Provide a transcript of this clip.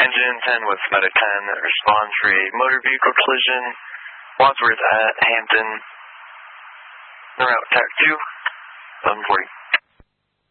Engine 10 with Medic 10, respond for a motor vehicle collision, Wadsworth at Hampton, route TAC 2, 1140.